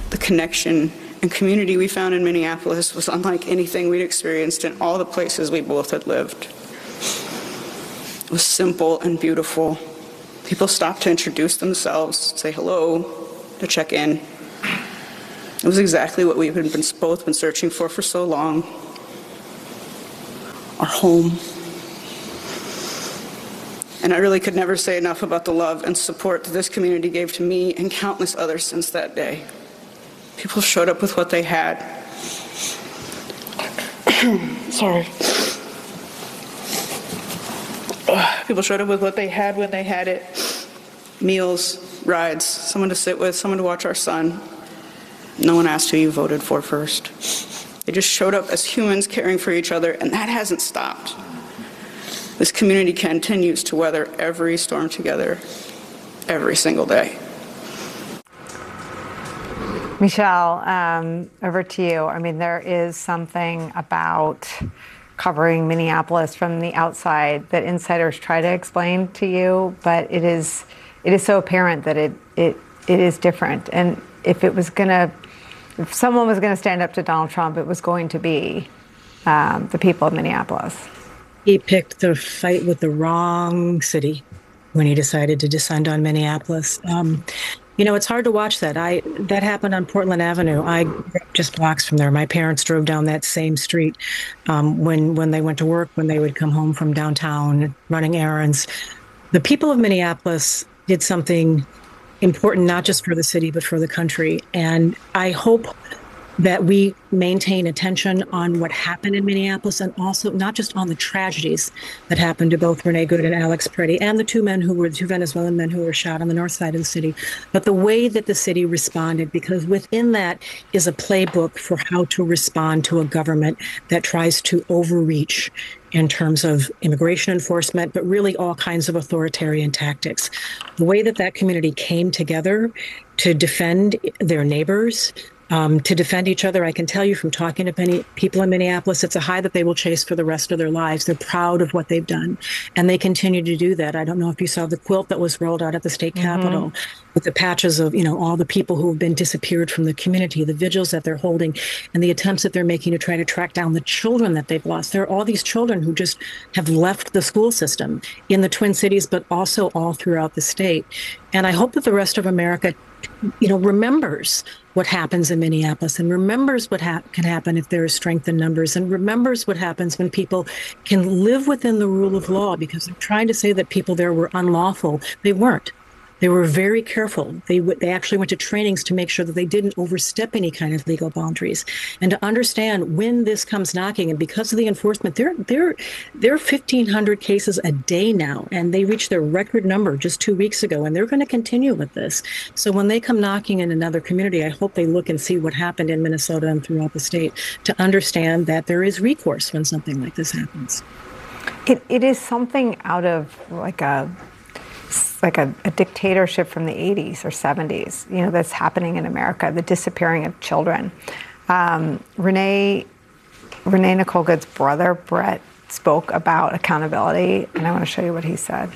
The connection and community we found in Minneapolis was unlike anything we'd experienced in all the places we both had lived. It was simple and beautiful. People stopped to introduce themselves, say hello, to check in. It was exactly what we've both been searching for so long. Our home. And I really could never say enough about the love and support that this community gave to me and countless others since that day. People showed up with what they had. Sorry. People showed up with what they had when they had it. Meals, rides, someone to sit with, someone to watch our son. No one asked who you voted for first. They just showed up as humans caring for each other, and that hasn't stopped. This community continues to weather every storm together, every single day. Michelle, over to you. I mean, there is something about covering Minneapolis from the outside that insiders try to explain to you, but it is so apparent that it is different. And if someone was gonna stand up to Donald Trump, it was going to be the people of Minneapolis. He picked the fight with the wrong city when he decided to descend on Minneapolis. You know, it's hard to watch that. That happened on Portland Avenue. I grew up just blocks from there. My parents drove down that same street when they went to work, when they would come home from downtown running errands. The people of Minneapolis did something important, not just for the city, but for the country. And I hope that we maintain attention on what happened in Minneapolis, and also not just on the tragedies that happened to both Renee Good and Alex Preddy and the two Venezuelan men who were shot on the north side of the city, but the way that the city responded, because within that is a playbook for how to respond to a government that tries to overreach in terms of immigration enforcement, but really all kinds of authoritarian tactics. The way that that community came together to defend their neighbors, to defend each other. I can tell you from talking to many people in Minneapolis, it's a high that they will chase for the rest of their lives. They're proud of what they've done, and they continue to do that. I don't know if you saw the quilt that was rolled out at the state capitol with the patches of, all the people who have been disappeared from the community, the vigils that they're holding, and the attempts that they're making to try to track down the children that they've lost. There are all these children who just have left the school system in the Twin Cities, but also all throughout the state. And I hope that the rest of America remembers what happens in Minneapolis, and remembers what can happen if there is strength in numbers, and remembers what happens when people can live within the rule of law, because they're trying to say that people there were unlawful. They weren't. They were very careful. They actually went to trainings to make sure that they didn't overstep any kind of legal boundaries, and to understand when this comes knocking. And because of the enforcement, there are 1,500 cases a day now, and they reached their record number just 2 weeks ago, and they're going to continue with this. So when they come knocking in another community, I hope they look and see what happened in Minnesota and throughout the state to understand that there is recourse when something like this happens. It is something out of like a dictatorship from the 80s or 70s, that's happening in America, the disappearing of children. Renee Nicole Good's brother, Brett, spoke about accountability, and I want to show you what he said.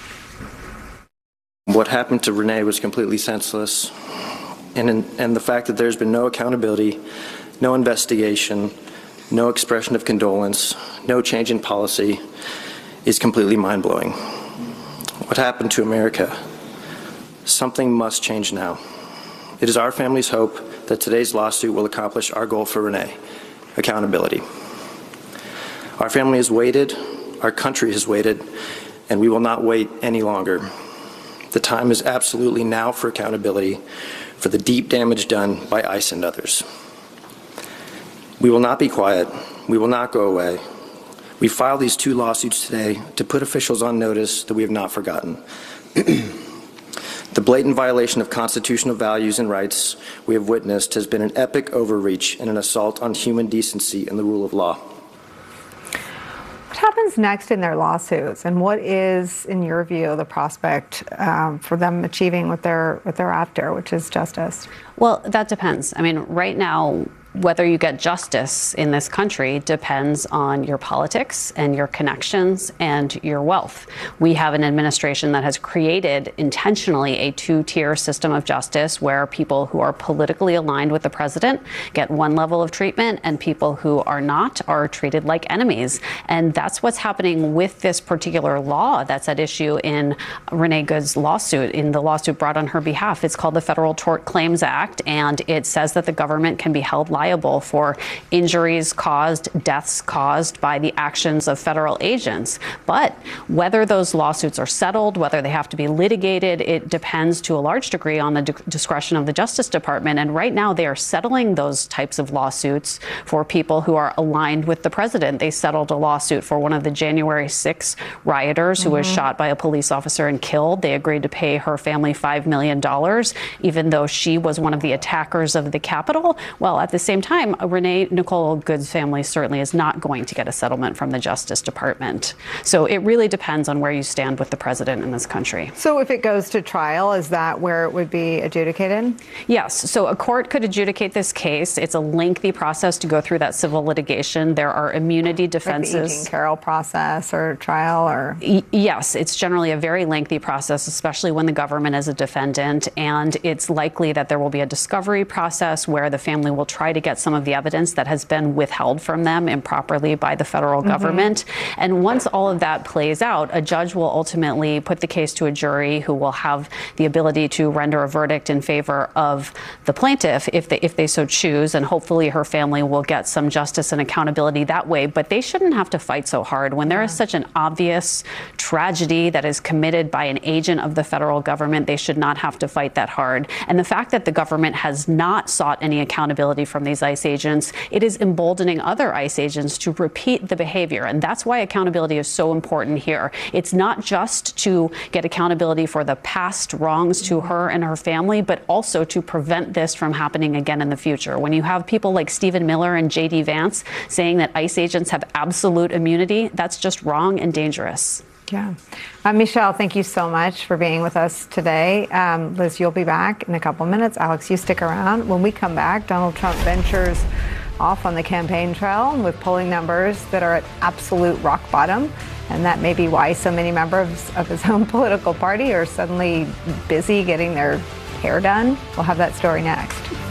What happened to Renee was completely senseless, and the fact that there's been no accountability, no investigation, no expression of condolence, no change in policy is completely mind-blowing. What happened to America? Something must change now. It is our family's hope that today's lawsuit will accomplish our goal for Renee, accountability. Our family has waited, our country has waited, and we will not wait any longer. The time is absolutely now for accountability for the deep damage done by ICE and others. We will not be quiet. We will not go away. We filed these 2 lawsuits today to put officials on notice that we have not forgotten. The blatant violation of constitutional values and rights we have witnessed has been an epic overreach and an assault on human decency and the rule of law. What happens next in their lawsuits, and what is, in your view, the prospect for them achieving what they're after, which is justice? Well, that depends. I mean, right now, whether you get justice in this country depends on your politics and your connections and your wealth. We have an administration that has created intentionally a two-tier system of justice where people who are politically aligned with the president get one level of treatment and people who are not are treated like enemies. And that's what's happening with this particular law that's at issue in Renee Good's lawsuit, in the lawsuit brought on her behalf. It's called the Federal Tort Claims Act, and it says that the government can be held liable for injuries caused, deaths caused by the actions of federal agents. But whether those lawsuits are settled, whether they have to be litigated, it depends to a large degree on the discretion of the Justice Department. And right now they are settling those types of lawsuits for people who are aligned with the president. They settled a lawsuit for one of the January 6 rioters who was shot by a police officer and killed. They agreed to pay her family $5 million, even though she was one of the attackers of the Capitol. Well, at the same time, Renee Nicole Good's family certainly is not going to get a settlement from the Justice Department. So it really depends on where you stand with the president in this country. So if it goes to trial, is that where it would be adjudicated? Yes. So a court could adjudicate this case. It's a lengthy process to go through that civil litigation. There are immunity defenses. Like the E. Jean Carroll process or trial or? Yes, it's generally a very lengthy process, especially when the government is a defendant. And it's likely that there will be a discovery process where the family will try to get some of the evidence that has been withheld from them improperly by the federal government. And once all of that plays out, a judge will ultimately put the case to a jury who will have the ability to render a verdict in favor of the plaintiff if they so choose. And hopefully her family will get some justice and accountability that way. But they shouldn't have to fight so hard when there is such an obvious tragedy that is committed by an agent of the federal government. They should not have to fight that hard. And the fact that the government has not sought any accountability from these ICE agents, it is emboldening other ICE agents to repeat the behavior. And that's why accountability is so important here. It's not just to get accountability for the past wrongs to her and her family, but also to prevent this from happening again in the future. When you have people like Stephen Miller and J.D. Vance saying that ICE agents have absolute immunity, that's just wrong and dangerous. Yeah. Michelle, thank you so much for being with us today. Liz, you'll be back in a couple minutes. Alex, you stick around. When we come back, Donald Trump ventures off on the campaign trail with polling numbers that are at absolute rock bottom. And that may be why so many members of his own political party are suddenly busy getting their hair done. We'll have that story next.